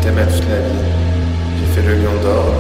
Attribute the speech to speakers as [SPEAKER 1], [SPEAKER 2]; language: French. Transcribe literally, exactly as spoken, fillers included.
[SPEAKER 1] t'aimais toute la vie. J'ai fait le lion d'or,